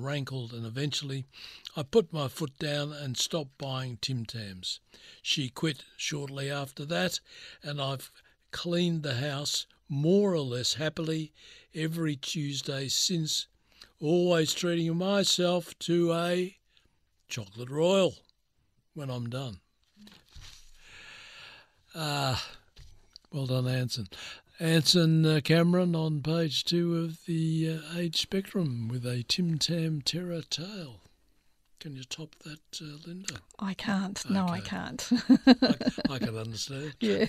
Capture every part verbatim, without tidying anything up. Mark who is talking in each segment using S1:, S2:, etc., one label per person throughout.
S1: rankled, and eventually I put my foot down and stopped buying Tim Tams. She quit shortly after that, and I've cleaned the house more or less happily every Tuesday since, always treating myself to a chocolate royal when I'm done. Ah, uh, well done, Anson. Anson uh, Cameron on page two of the uh, Age Spectrum with a Tim Tam Terror tale. Can you top that, uh, Linda?
S2: I can't. Okay. No, I can't.
S1: I, I can understand.
S2: Yeah.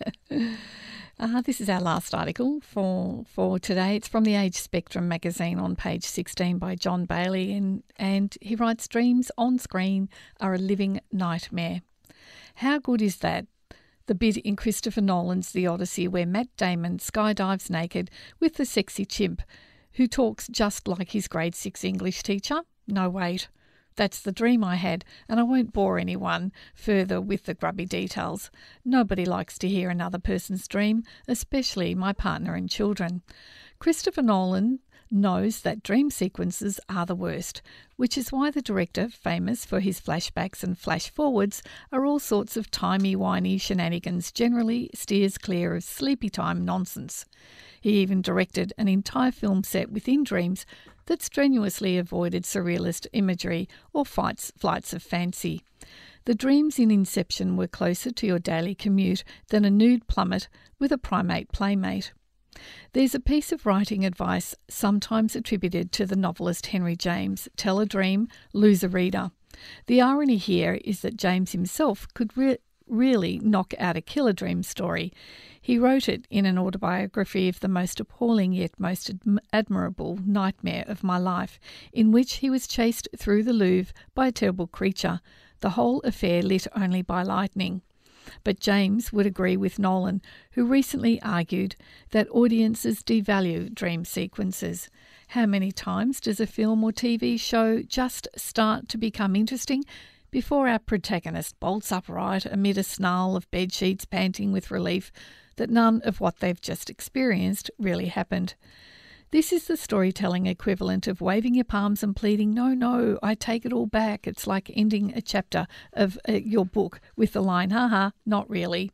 S2: uh, this is our last article for for today. It's from the Age Spectrum magazine on page sixteen by John Bailey, and, and he writes, "Dreams on screen are a living nightmare." How good is that? The bit in Christopher Nolan's The Odyssey where Matt Damon skydives naked with the sexy chimp who talks just like his grade six English teacher? No, wait. That's the dream I had, and I won't bore anyone further with the grubby details. Nobody likes to hear another person's dream, especially my partner and children. Christopher Nolan knows that dream sequences are the worst, which is why the director, famous for his flashbacks and flash-forwards, are all sorts of timey-wimey shenanigans, generally steers clear of sleepy time nonsense. He even directed an entire film set within dreams that strenuously avoided surrealist imagery or fights, flights of fancy. The dreams in Inception were closer to your daily commute than a nude plummet with a primate playmate. There's a piece of writing advice sometimes attributed to the novelist Henry James: tell a dream, lose a reader. The irony here is that James himself could re- really knock out a killer dream story. He wrote it in an autobiography of the most appalling yet most ad- admirable nightmare of my life, in which he was chased through the Louvre by a terrible creature, the whole affair lit only by lightning. But James would agree with Nolan, who recently argued that audiences devalue dream sequences. How many times does a film or T V show just start to become interesting before our protagonist bolts upright amid a snarl of bedsheets, panting with relief that none of what they've just experienced really happened? This is the storytelling equivalent of waving your palms and pleading, "No, no, I take it all back." It's like ending a chapter of uh, your book with the line, "Haha, not really.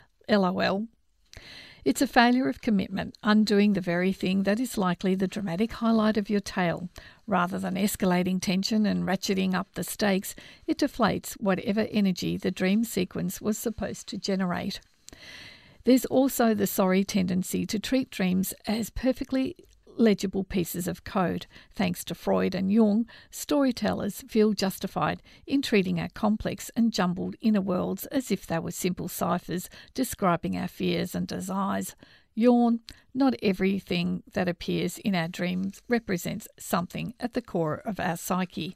S2: LOL." It's a failure of commitment, undoing the very thing that is likely the dramatic highlight of your tale. Rather than escalating tension and ratcheting up the stakes, it deflates whatever energy the dream sequence was supposed to generate. There's also the sorry tendency to treat dreams as perfectly legible pieces of code. Thanks to Freud and Jung, storytellers feel justified in treating our complex and jumbled inner worlds as if they were simple ciphers describing our fears and desires. Yawn, not everything that appears in our dreams represents something at the core of our psyche.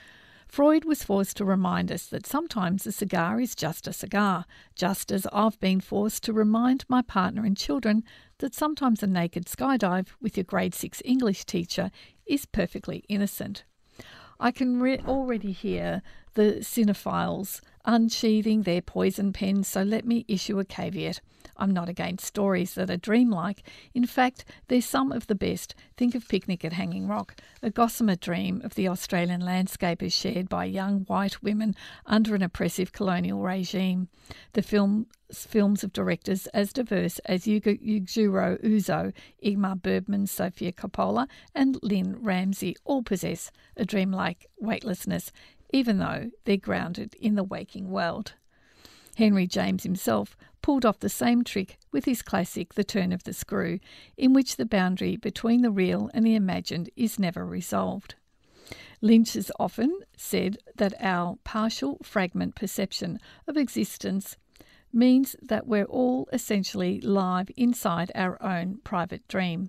S2: Freud was forced to remind us that sometimes a cigar is just a cigar, just as I've been forced to remind my partner and children that sometimes a naked skydive with your grade six English teacher is perfectly innocent. I can re- already hear the cinephiles unsheathing their poison pens, so let me issue a caveat. I'm not against stories that are dreamlike. In fact, they're some of the best. Think of Picnic at Hanging Rock, a gossamer dream of the Australian landscape as shared by young white women under an oppressive colonial regime. The film, films of directors as diverse as Yujiro Uzo, Ingmar Bergman, Sofia Coppola and Lynn Ramsey all possess a dreamlike weightlessness, even though they're grounded in the waking world. Henry James himself pulled off the same trick with his classic The Turn of the Screw, in which the boundary between the real and the imagined is never resolved. Lynch has often said that our partial fragment perception of existence means that we're all essentially live inside our own private dream.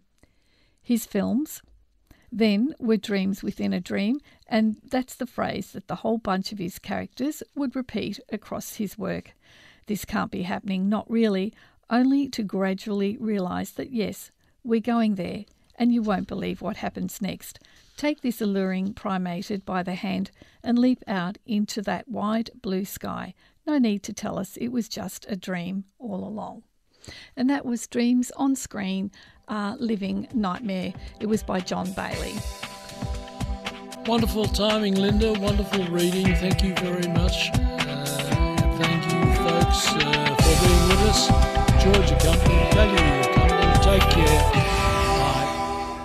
S2: His films, then, were dreams within a dream, and that's the phrase that the whole bunch of his characters would repeat across his work. This can't be happening, not really, only to gradually realise that yes, we're going there, and you won't believe what happens next. Take this alluring primated by the hand and leap out into that wide blue sky. No need to tell us it was just a dream all along. And that was Dreams on Screen, uh, Living Nightmare. It was by John Bailey.
S1: Wonderful timing, Linda. Wonderful reading. Thank you very much. Uh, thank you, folks, uh, for being with us. Enjoyed your company. Value your company. Take care. Bye.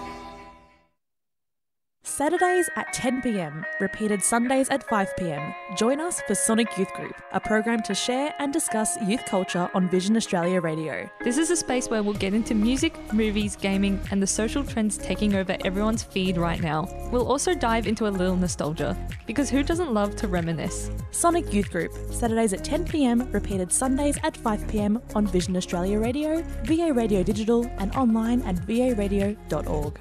S3: Saturdays at ten p m, repeated Sundays at five p m. Join us for Sonic Youth Group, a program to share and discuss youth culture on Vision Australia Radio.
S4: This is a space where we'll get into music, movies, gaming, and the social trends taking over everyone's feed right now. We'll also dive into a little nostalgia, because who doesn't love to reminisce?
S3: Sonic Youth Group, Saturdays at ten p m, repeated Sundays at five p m on Vision Australia Radio, V A Radio Digital, and online at v a radio dot org.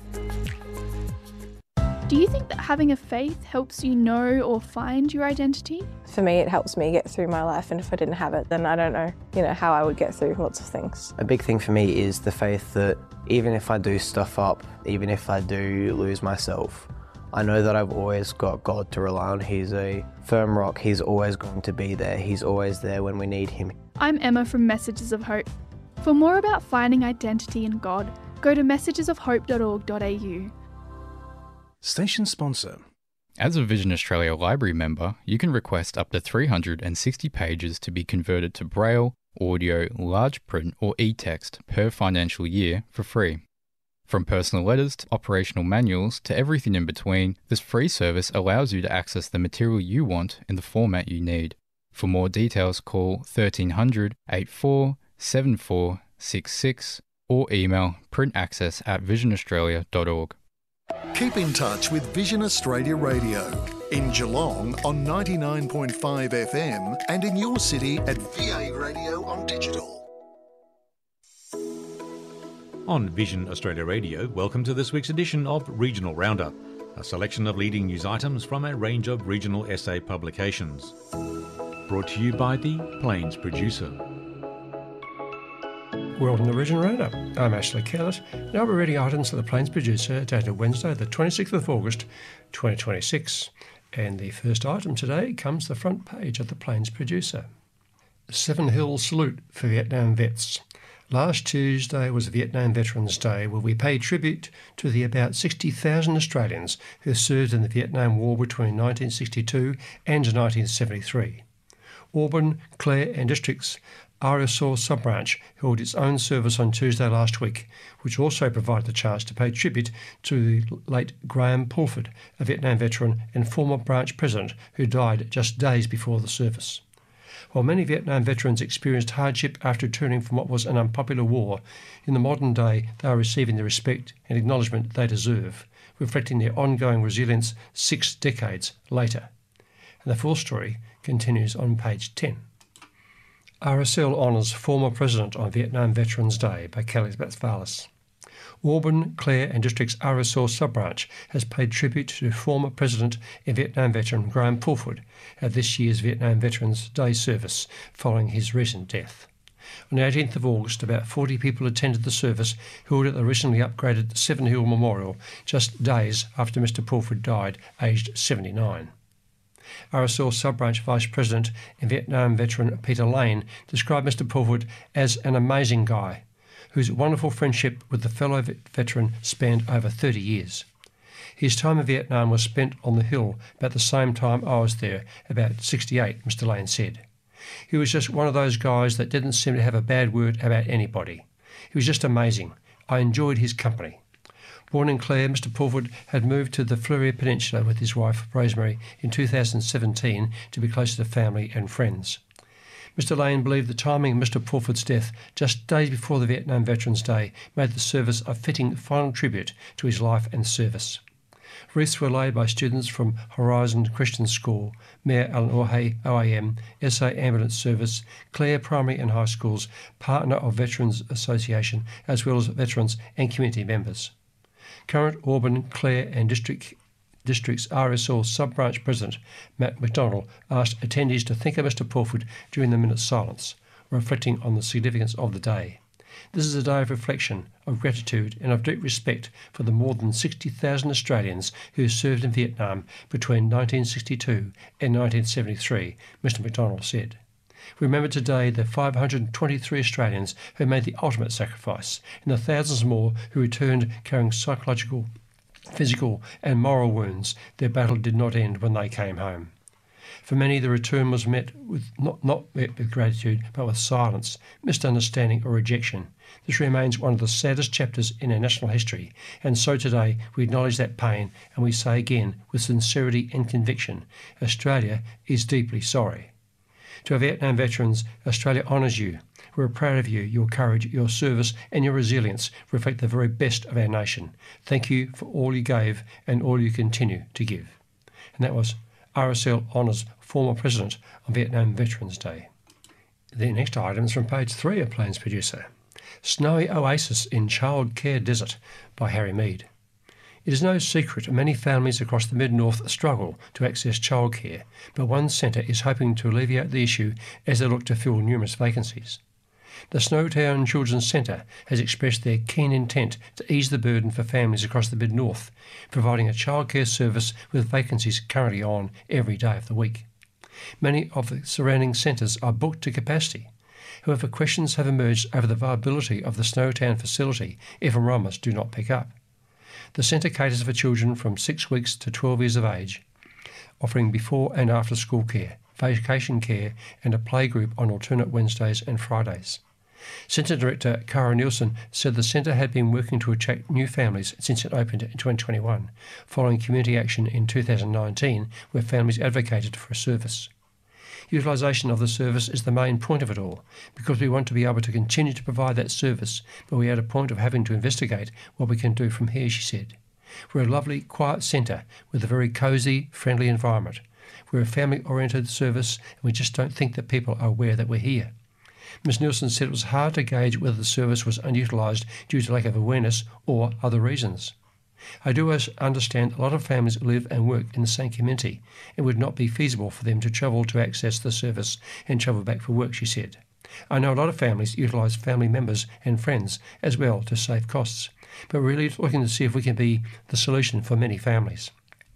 S5: Do you think that having a faith helps you know or find your identity?
S6: For me, it helps me get through my life, and if I didn't have it, then I don't know, you know, how I would get through lots of things.
S7: A big thing for me is the faith that even if I do stuff up, even if I do lose myself, I know that I've always got God to rely on. He's a firm rock. He's always going to be there. He's always there when we need him.
S5: I'm Emma from Messages of Hope. For more about finding identity in God, go to messages of hope dot org dot a u.
S8: Station sponsor.
S9: As a Vision Australia Library member, you can request up to three hundred sixty pages to be converted to Braille, audio, large print or e-text per financial year for free. From personal letters to operational manuals to everything in between, this free service allows you to access the material you want in the format you need. For more details, call thirteen hundred, eighty-four, seventy-four, sixty-six or email printaccess at vision australia dot org.
S8: Keep in touch with Vision Australia Radio in Geelong on ninety-nine point five F M and in your city at V A Radio on digital.
S10: On Vision Australia Radio, welcome to this week's edition of Regional Roundup, a selection of leading news items from a range of regional essay publications. Brought to you by the Plains Producer.
S11: World in the Regional Roundup. I'm Ashley Kellett. Now we're reading items for the Plains Producer dated Wednesday the twenty-sixth of August twenty twenty-six. And the first item today comes the front page of the Plains Producer. Seven Hills Salute for Vietnam Vets. Last Tuesday was Vietnam Veterans Day, where we paid tribute to the about sixty thousand Australians who served in the Vietnam War between nineteen sixty-two and nineteen seventy-three. Auburn, Clare and Districts R S O sub-branch held its own service on Tuesday last week, which also provided the chance to pay tribute to the late Graham Pulford, a Vietnam veteran and former branch president who died just days before the service. While many Vietnam veterans experienced hardship after returning from what was an unpopular war, in the modern day they are receiving the respect and acknowledgement they deserve, reflecting their ongoing resilience six decades later. And the full story continues on page ten. R S L honours former president on Vietnam Veterans Day by Kelly Batsvalis. Auburn, Clare and Districts R S L sub-branch has paid tribute to former president and Vietnam veteran Graham Pulford at this year's Vietnam Veterans Day service following his recent death. On the eighteenth of August, about forty people attended the service held at the recently upgraded Seven Hill Memorial just days after Mister Pulford died, aged seventy-nine. R S L sub-branch Vice President and Vietnam veteran Peter Lane described Mister Pulford as an amazing guy, whose wonderful friendship with the fellow veteran spanned over thirty years. His time in Vietnam was spent on the hill about the same time I was there, about sixty-eight, Mister Lane said. He was just one of those guys that didn't seem to have a bad word about anybody. He was just amazing. I enjoyed his company. Born in Clare, Mister Pulford had moved to the Fleury Peninsula with his wife Rosemary in two thousand seventeen to be closer to family and friends. Mister Lane believed the timing of Mister Pulford's death just days before the Vietnam Veterans Day made the service a fitting final tribute to his life and service. Wreaths were laid by students from Horizon Christian School, Mayor Alan Orhay O A M, S A Ambulance Service, Clare Primary and High Schools, partner of Veterans Association, as well as veterans and community members. Current Auburn, Clare and District, Districts R S L sub-branch President Matt McDonald asked attendees to think of Mister Pulford during the minute's silence, reflecting on the significance of the day. This is a day of reflection, of gratitude and of deep respect for the more than sixty thousand Australians who served in Vietnam between nineteen sixty-two and nineteen seventy-three, Mister McDonald said. We remember today the five hundred twenty-three Australians who made the ultimate sacrifice and the thousands more who returned carrying psychological physical and moral wounds, their battle did not end when they came home. For many, the return was met with not, not met with gratitude, but with silence, misunderstanding or rejection. This remains one of the saddest chapters in our national history, and so today we acknowledge that pain and we say again, with sincerity and conviction, Australia is deeply sorry. To our Vietnam veterans, Australia honours you. We're proud of you. Your courage, your service and your resilience reflect the very best of our nation. Thank you for all you gave and all you continue to give. And that was R S L honours former President on Vietnam Veterans Day. The next item is from page three of Plains Producer. Snowy Oasis in Child Care Desert by Harry Mead. It is no secret many families across the Mid-North struggle to access childcare, but one centre is hoping to alleviate the issue as they look to fill numerous vacancies. The Snowtown Children's Centre has expressed their keen intent to ease the burden for families across the Mid-North, providing a childcare service with vacancies currently on every day of the week. Many of the surrounding centres are booked to capacity. However, questions have emerged over the viability of the Snowtown facility if enrolments do not pick up. The centre caters for children from six weeks to twelve years of age, offering before and after school care, vacation care and a playgroup on alternate Wednesdays and Fridays. Centre Director Cara Nielsen said the centre had been working to attract new families since it opened in twenty twenty-one, following community action in two thousand nineteen where families advocated for a service. Utilisation of the service is the main point of it all, because we want to be able to continue to provide that service, but we are at a point of having to investigate what we can do from here, she said. We're a lovely, quiet centre with a very cosy, friendly environment. We're a family-oriented service and we just don't think that people are aware that we're here. Miz Nielsen said it was hard to gauge whether the service was unutilised due to lack of awareness or other reasons. I do understand a lot of families live and work in the same community. It would not be feasible for them to travel to access the service and travel back for work, she said. I know a lot of families utilise family members and friends as well to save costs, but we're really looking to see if we can be the solution for many families.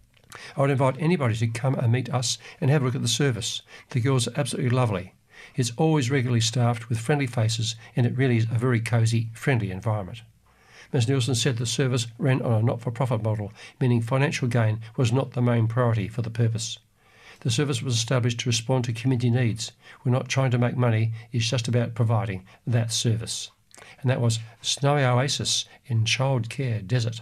S11: I would invite anybody to come and meet us and have a look at the service. The girls are absolutely lovely. It's always regularly staffed with friendly faces and it really is a very cosy, friendly environment. Miz Nielsen said the service ran on a not-for-profit model, meaning financial gain was not the main priority for the purpose. The service was established to respond to community needs. We're not trying to make money, it's just about providing that service. And that was Snowy Oasis in Child Care Desert.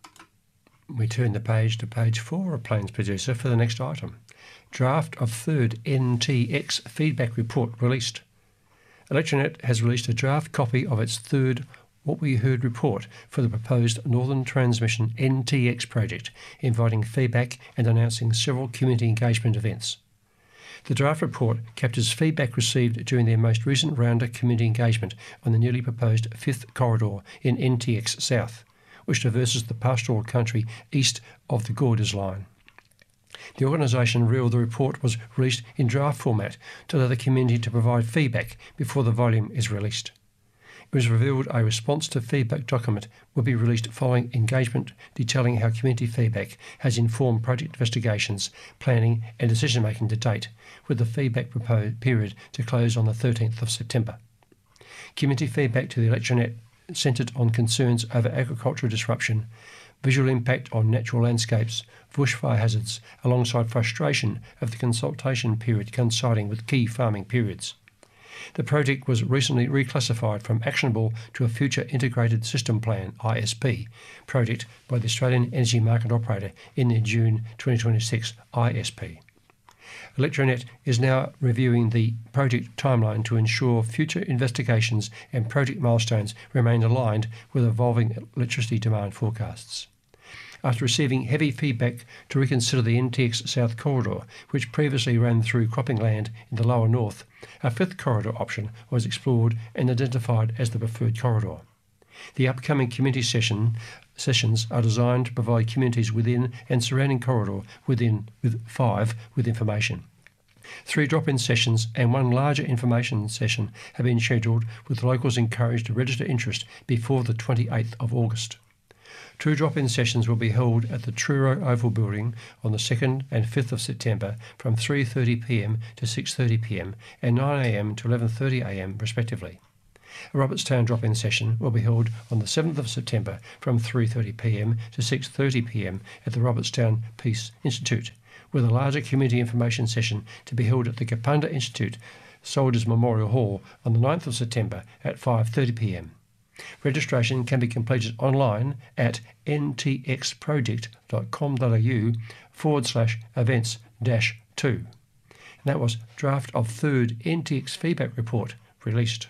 S11: We turn the page to page four of Plains Producer for the next item. Draft of third N T X feedback report released. Electronet has released a draft copy of its third What We Heard report for the proposed Northern Transmission N T X project, inviting feedback and announcing several community engagement events. The draft report captures feedback received during their most recent round of community engagement on the newly proposed fifth corridor in N T X South, which traverses the pastoral country east of the Gorders Line. The organisation revealed the report was released in draft format to allow the community to provide feedback before the volume is released. It was revealed a response to feedback document will be released following engagement detailing how community feedback has informed project investigations, planning and decision-making to date, with the feedback proposed period to close on the thirteenth of September. Community feedback to the Electronet centred on concerns over agricultural disruption, visual impact on natural landscapes, bushfire hazards, alongside frustration of the consultation period coinciding with key farming periods. The project was recently reclassified from actionable to a Future Integrated System Plan I S P project by the Australian Energy Market Operator in their June twenty twenty-six I S P. Electronet is now reviewing the project timeline to ensure future investigations and project milestones remain aligned with evolving electricity demand forecasts. After receiving heavy feedback to reconsider the N T X South Corridor, which previously ran through cropping land in the lower north, a fifth corridor option was explored and identified as the preferred corridor. The upcoming community session, sessions are designed to provide communities within and surrounding corridor within with five with information. Three drop-in sessions and one larger information session have been scheduled, with locals encouraged to register interest before the twenty-eighth of August. Two drop-in sessions will be held at the Truro Oval Building on the second and fifth of September from three thirty p m to six thirty p m and nine a m to eleven thirty a m respectively. A Robertstown drop-in session will be held on the seventh of September from three thirty p m to six thirty p m at the Robertstown Peace Institute, with a larger community information session to be held at the Kapunda Institute Soldiers Memorial Hall on the ninth of September at five thirty p m. Registration can be completed online at ntxproject.com.au forward slash events dash two. And that was draft of third N T X feedback report released.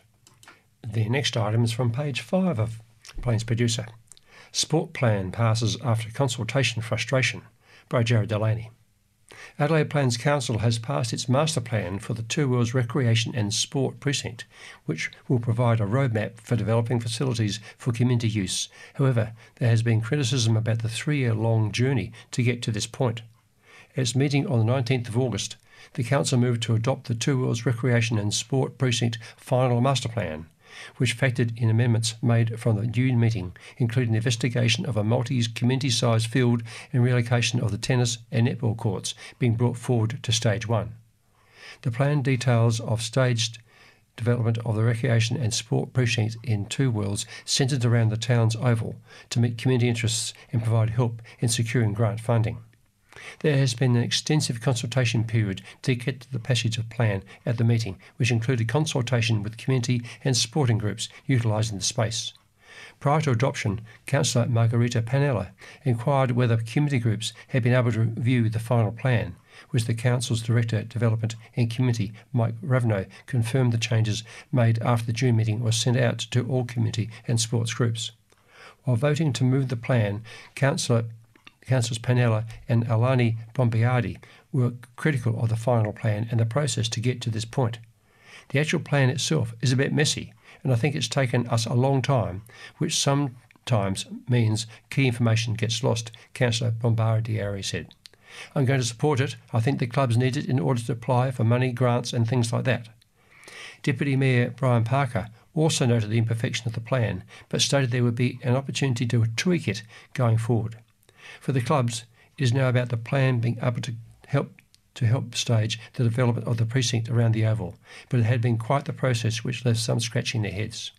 S11: The next item is from page five of Plains Producer. Sport plan passes after consultation frustration by Jared Delaney. Adelaide Plains Council has passed its master plan for the Two Worlds Recreation and Sport Precinct, which will provide a roadmap for developing facilities for community use. However, there has been criticism about the three-year-long journey to get to this point. At its meeting on the nineteenth of August, the Council moved to adopt the Two Worlds Recreation and Sport Precinct final master plan, which factored in amendments made from the June meeting, including the investigation of a multi-community-sized field and relocation of the tennis and netball courts being brought forward to stage one. The plan details of staged development of the recreation and sport precinct in Two Worlds centred around the town's oval to meet community interests and provide help in securing grant funding. There has been an extensive consultation period to get to the passage of plan at the meeting, which included consultation with community and sporting groups utilising the space. Prior to adoption, Councillor Margarita Panella inquired whether community groups had been able to review the final plan, which the Council's Director of Development and Community, Mike Ravenot, confirmed the changes made after the June meeting was sent out to all community and sports groups. While voting to move the plan, Councillor Councillors Panella and Alani Bombiardi were critical of the final plan and the process to get to this point. The actual plan itself is a bit messy, and I think it's taken us a long time, which sometimes means key information gets lost, Councillor Bombardieri said. I'm going to support it. I think the clubs need it in order to apply for money, grants and things like that. Deputy Mayor Brian Parker also noted the imperfection of the plan, but stated there would be an opportunity to tweak it going forward. For the clubs, it is now about the plan being able to help to help stage the development of the precinct around the oval, but it had been quite the process which left some scratching their heads.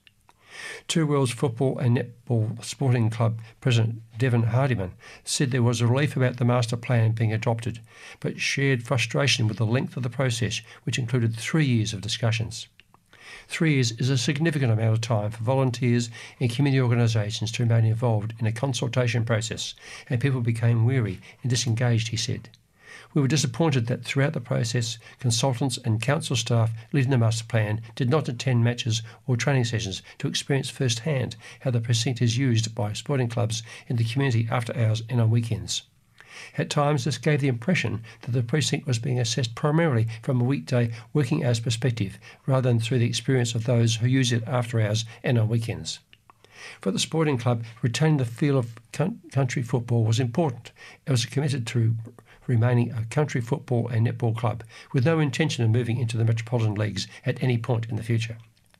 S11: Two Worlds Football and Netball Sporting Club President Devon Hardiman said there was a relief about the master plan being adopted, but shared frustration with the length of the process, which included three years of discussions. Three years is a significant amount of time for volunteers and community organisations to remain involved in a consultation process, and people became weary and disengaged, he said. We were disappointed that throughout the process, consultants and council staff leading the master plan did not attend matches or training sessions to experience firsthand how the precinct is used by sporting clubs in the community after hours and on weekends. At times, this gave the impression that the precinct was being assessed primarily from a weekday working hours perspective, rather than through the experience of those who use it after hours and on weekends. For the sporting club, retaining the feel of country football was important. It was committed to remaining a country football and netball club, with no intention of moving into the Metropolitan Leagues at any point in the future.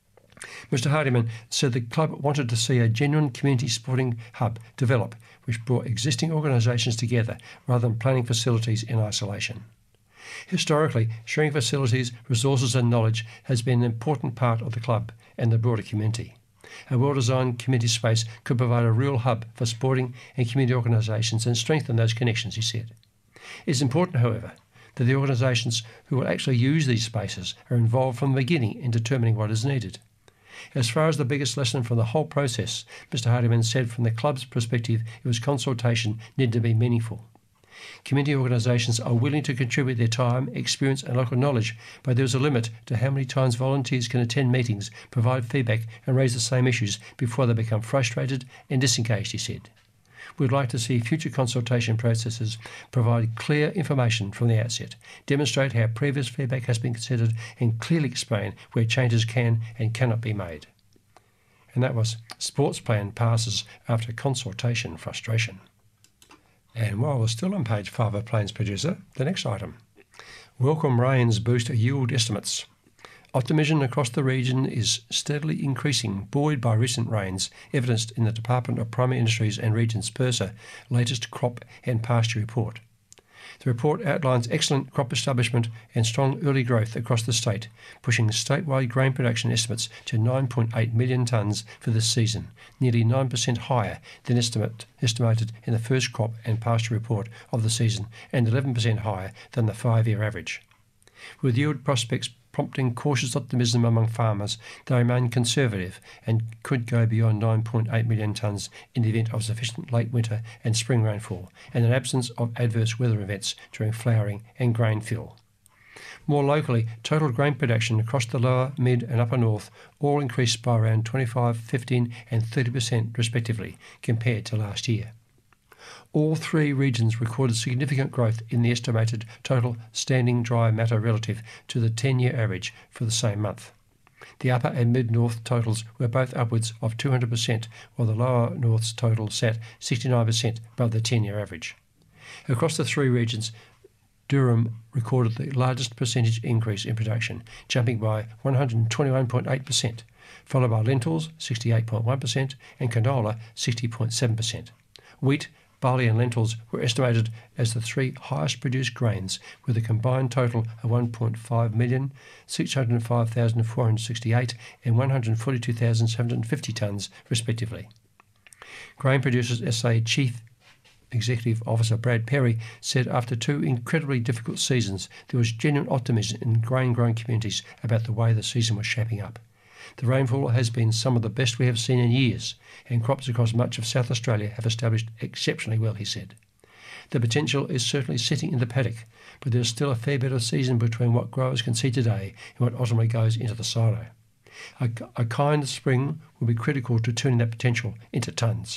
S11: Mister Hardiman said the club wanted to see a genuine community sporting hub develop, which brought existing organisations together rather than planning facilities in isolation. Historically, sharing facilities, resources and knowledge has been an important part of the club and the broader community. A well-designed community space could provide a real hub for sporting and community organisations and strengthen those connections, he said. It is important, however, that the organisations who will actually use these spaces are involved from the beginning in determining what is needed. As far as the biggest lesson from the whole process, Mister Hardiman said from the club's perspective it was consultation needed to be meaningful. Community organisations are willing to contribute their time, experience and local knowledge, but there is a limit to how many times volunteers can attend meetings, provide feedback and raise the same issues before they become frustrated and disengaged, he said. We'd like to see future consultation processes provide clear information from the outset, demonstrate how previous feedback has been considered and clearly explain where changes can and cannot be made. And that was Sports Plan passes after consultation frustration. And while we're still on page five of Plains Producer, the next item. Welcome rains boost yield estimates. Optimism across the region is steadily increasing, buoyed by recent rains, evidenced in the Department of Primary Industries and Regions PIRSA latest crop and pasture report. The report outlines excellent crop establishment and strong early growth across the state, pushing statewide grain production estimates to nine point eight million tonnes for this season, nearly nine percent higher than estimate, estimated in the first crop and pasture report of the season and eleven percent higher than the five-year average. With yield prospects prompting cautious optimism among farmers, they remain conservative and could go beyond nine point eight million tonnes in the event of sufficient late winter and spring rainfall and an absence of adverse weather events during flowering and grain fill. More locally, total grain production across the lower, mid and upper north all increased by around twenty-five, fifteen and thirty percent respectively compared to last year. All three regions recorded significant growth in the estimated total standing dry matter relative to the ten-year average for the same month. The upper and mid-north totals were both upwards of two hundred percent, while the lower north's total sat sixty-nine percent above the ten-year average. Across the three regions, Durham recorded the largest percentage increase in production, jumping by one hundred twenty-one point eight percent, followed by lentils, sixty-eight point one percent, and canola, sixty point seven percent. Wheat, barley and lentils were estimated as the three highest produced grains, with a combined total of one point five million, six hundred five thousand four hundred sixty-eight and one hundred forty-two thousand seven hundred fifty tonnes respectively. Grain Producers S A Chief Executive Officer Brad Perry said after two incredibly difficult seasons there was genuine optimism in grain growing communities about the way the season was shaping up. The rainfall has been some of the best we have seen in years, and crops across much of South Australia have established exceptionally well, he said. The potential is certainly sitting in the paddock, but there is still a fair bit of season between what growers can see today and what ultimately goes into the silo. A, a kind spring will be critical to turning that potential into tonnes.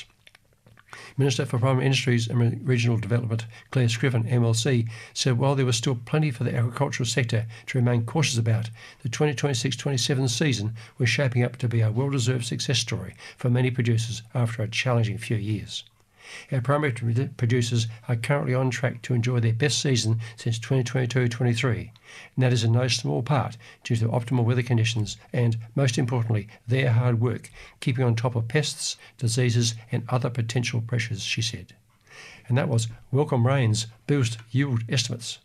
S11: Minister for Primary Industries and Regional Development Claire Scriven, M L C, said while there was still plenty for the agricultural sector to remain cautious about, the twenty twenty-six twenty-seven season was shaping up to be a well-deserved success story for many producers after a challenging few years. Our primary producers are currently on track to enjoy their best season since twenty twenty-two twenty-three, and that is in no small part due to optimal weather conditions and, most importantly, their hard work, keeping on top of pests, diseases and other potential pressures, she said. And that was Welcome Rains Boost Yield Estimates.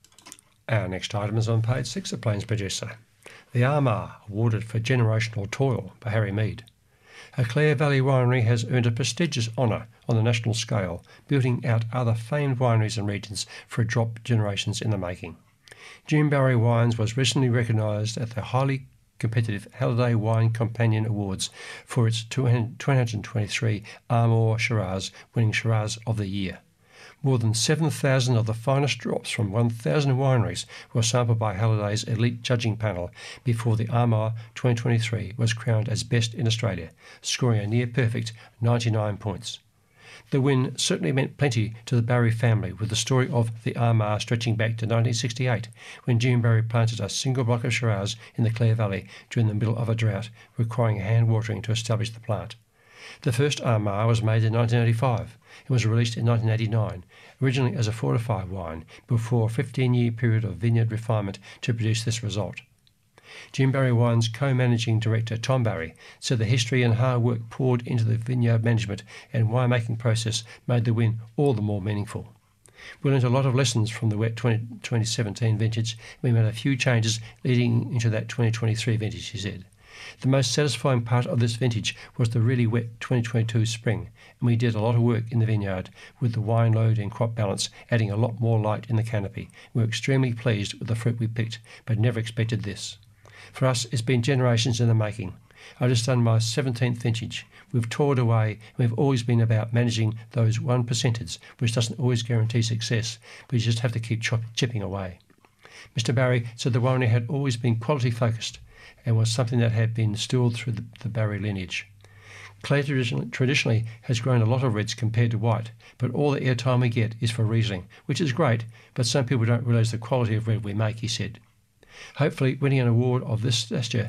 S11: Our next item is on page six of Plains Producer. The Armagh awarded for generational toil by Harry Mead. A Clare Valley winery has earned a prestigious honour on the national scale, building out other famed wineries and regions for a drop generations in the making. June Barry Wines was recently recognised at the highly competitive Halliday Wine Companion Awards for its two hundred twenty-three Armagh Shiraz, winning Shiraz of the Year. More than seven thousand of the finest drops from one thousand wineries were sampled by Halliday's elite judging panel before the Armagh twenty twenty-three was crowned as best in Australia, scoring a near-perfect ninety-nine points. The win certainly meant plenty to the Barry family, with the story of the Armagh stretching back to nineteen sixty-eight, when June Barry planted a single block of Shiraz in the Clare Valley during the middle of a drought, requiring hand watering to establish the plant. The first Armagh was made in nineteen eighty-five and was released in nineteen eighty-nine, originally as a fortified wine, before a fifteen-year period of vineyard refinement to produce this result. June Barry Wine's co-managing director Tom Barry said the history and hard work poured into the vineyard management and winemaking process made the win all the more meaningful. We learned a lot of lessons from the wet twenty seventeen vintage. We made a few changes leading into that twenty twenty-three vintage, he said. The most satisfying part of this vintage was the really wet twenty twenty-two spring, and we did a lot of work in the vineyard with the wine load and crop balance adding a lot more light in the canopy. We were extremely pleased with the fruit we picked, but never expected this. For us, it's been generations in the making. I've just done my seventeenth vintage. We've toiled away, and we've always been about managing those one percenters, which doesn't always guarantee success, but you just have to keep chop- chipping away. Mister Barry said the winery had always been quality focused and was something that had been instilled through the, the Barry lineage. Clare traditionally, traditionally has grown a lot of reds compared to white, but all the airtime we get is for Riesling, which is great, but some people don't realise the quality of red we make, he said. Hopefully winning an award of this stature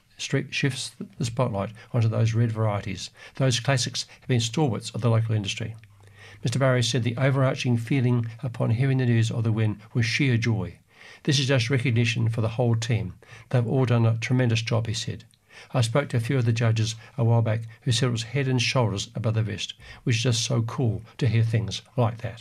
S11: shifts the spotlight onto those red varieties. Those classics have been stalwarts of the local industry. Mister Barry said the overarching feeling upon hearing the news of the win was sheer joy. This is just recognition for the whole team. They've all done a tremendous job, he said. I spoke to a few of the judges a while back who said it was head and shoulders above the rest, which is just so cool to hear things like that.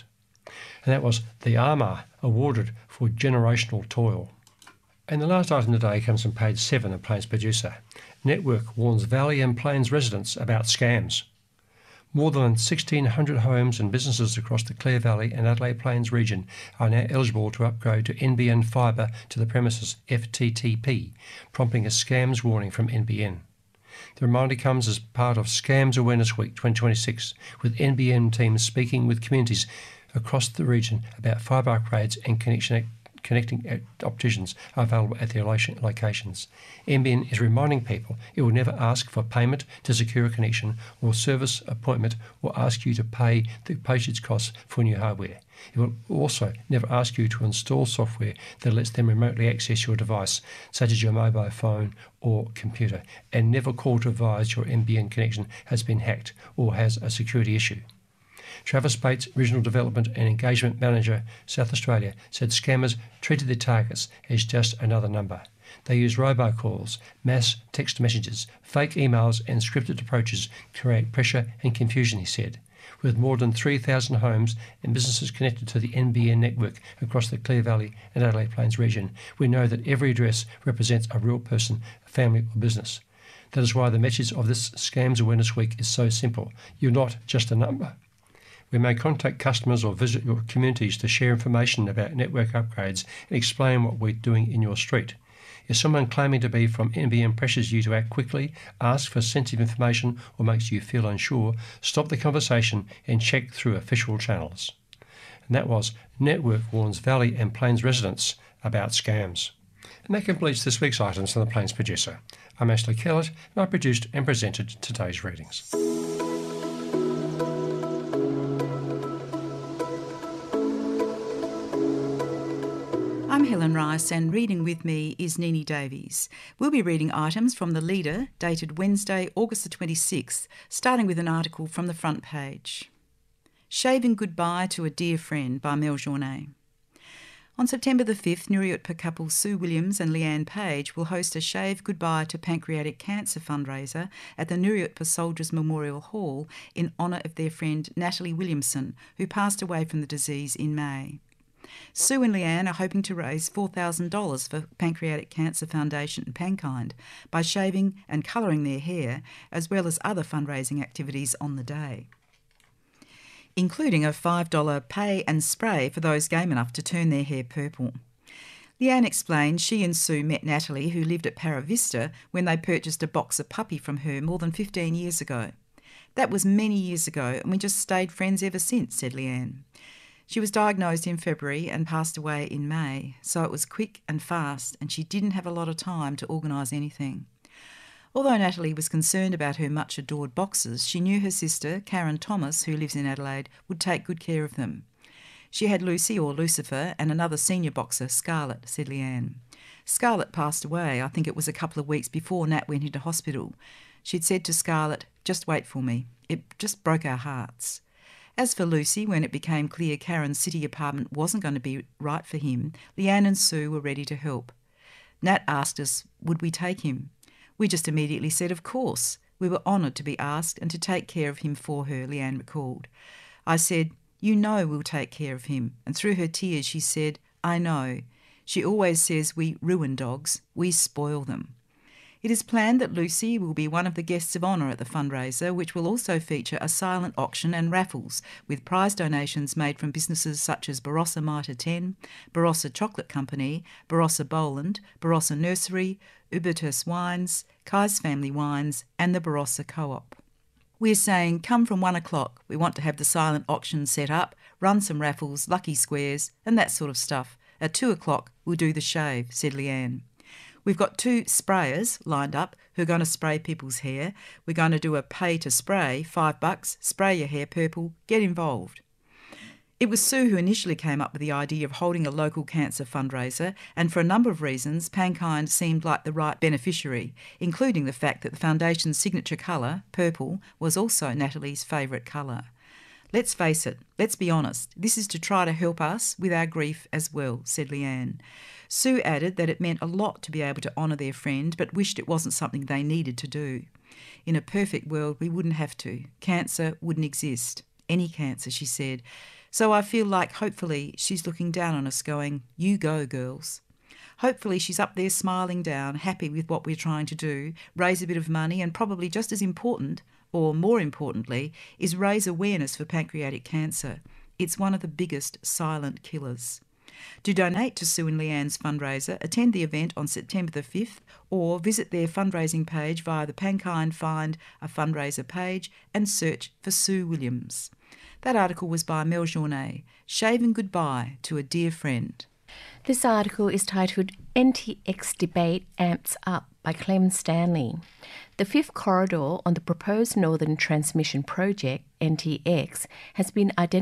S11: And that was the Armour awarded for generational toil. And the last item today comes from page seven of Plains Producer. Network warns Valley and Plains residents about scams. More than sixteen hundred homes and businesses across the Clare Valley and Adelaide Plains region are now eligible to upgrade to N B N Fibre to the premises F T T P, prompting a scams warning from N B N. The reminder comes as part of Scams Awareness Week twenty twenty-six, with N B N teams speaking with communities across the region about fibre upgrades and connection connecting opticians are available at their locations. N B N is reminding people it will never ask for payment to secure a connection or service appointment or ask you to pay the postage costs for new hardware. It will also never ask you to install software that lets them remotely access your device, such as your mobile phone or computer, and never call to advise your N B N connection has been hacked or has a security issue. Travis Bates, Regional Development and Engagement Manager, South Australia, said scammers treated their targets as just another number. They use robocalls, mass text messages, fake emails and scripted approaches to create pressure and confusion, he said. With more than three thousand homes and businesses connected to the N B N network across the Clare Valley and Adelaide Plains region, we know that every address represents a real person, a family or business. That is why the message of this Scams Awareness Week is so simple. You're not just a number. We may contact customers or visit your communities to share information about network upgrades and explain what we're doing in your street. If someone claiming to be from N B N pressures you to act quickly, asks for sensitive information or makes you feel unsure, stop the conversation and check through official channels. And that was Network warns Valley and Plains residents about scams. And that completes this week's items from the Plains Producer. I'm Ashley Kellett and I produced and presented today's readings.
S12: I'm Helen Rice and reading with me is Nini Davies. We'll be reading items from The Leader dated Wednesday, August the twenty-sixth, starting with an article from the front page. Shaving Goodbye to a Dear Friend by Mel Journet. On September the fifth, Nuriutpa couple Sue Williams and Leanne Page will host a Shave Goodbye to Pancreatic Cancer fundraiser at the Nuriutpa Soldiers Memorial Hall in honour of their friend Natalie Williamson, who passed away from the disease in May. Sue and Leanne are hoping to raise four thousand dollars for Pancreatic Cancer Foundation Pankind by shaving and colouring their hair, as well as other fundraising activities on the day, including a five dollars pay and spray for those game enough to turn their hair purple. Leanne explained she and Sue met Natalie, who lived at Para Vista, when they purchased a boxer puppy from her more than fifteen years ago. That was many years ago, and we just stayed friends ever since, said Leanne. She was diagnosed in February and passed away in May, so it was quick and fast, and she didn't have a lot of time to organise anything. Although Natalie was concerned about her much-adored boxers, she knew her sister, Karen Thomas, who lives in Adelaide, would take good care of them. She had Lucy, or Lucifer, and another senior boxer, Scarlett, said Leanne. Scarlett passed away, I think it was a couple of weeks before Nat went into hospital. She'd said to Scarlett, "Just wait for me." It just broke our hearts. As for Lucy, when it became clear Karen's city apartment wasn't going to be right for him, Leanne and Sue were ready to help. Nat asked us, would we take him? We just immediately said, of course. We were honoured to be asked and to take care of him for her, Leanne recalled. I said, you know we'll take care of him. And through her tears she said, I know. She always says we ruin dogs, we spoil them. It is planned that Lucy will be one of the guests of honour at the fundraiser, which will also feature a silent auction and raffles, with prize donations made from businesses such as Barossa Mitre ten, Barossa Chocolate Company, Barossa Boland, Barossa Nursery, Ubertus Wines, Kai's Family Wines and the Barossa Co-op. We're saying come from one o'clock. We want to have the silent auction set up, run some raffles, lucky squares and that sort of stuff. At two o'clock we'll do the shave, said Leanne. We've got two sprayers lined up who are going to spray people's hair. We're going to do a pay to spray, five bucks, spray your hair purple, get involved. It was Sue who initially came up with the idea of holding a local cancer fundraiser, and for a number of reasons, Pankind seemed like the right beneficiary, including the fact that the foundation's signature colour, purple, was also Natalie's favourite colour. Let's face it, let's be honest, this is to try to help us with our grief as well, said Leanne. Sue added that it meant a lot to be able to honour their friend, but wished it wasn't something they needed to do. In a perfect world, we wouldn't have to. Cancer wouldn't exist. Any cancer, she said. So I feel like hopefully she's looking down on us going, you go, girls. Hopefully she's up there smiling down, happy with what we're trying to do, raise a bit of money, and probably just as important, or more importantly, is raise awareness for pancreatic cancer. It's one of the biggest silent killers. To donate to Sue and Leanne's fundraiser, attend the event on September the fifth or visit their fundraising page via the Pankine Find a Fundraiser page and search for Sue Williams. That article was by Mel Journet, Shaving Goodbye to a Dear Friend.
S13: This article is titled N T X Debate Amps Up by Clem Stanley. The fifth corridor on the proposed Northern Transmission Project, N T X, has been identified